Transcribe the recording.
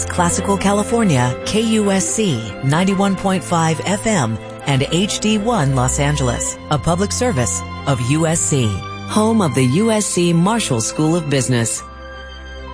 Classical California, KUSC 91.5 FM and HD1 Los Angeles, a public service of USC, home of the USC Marshall School of Business.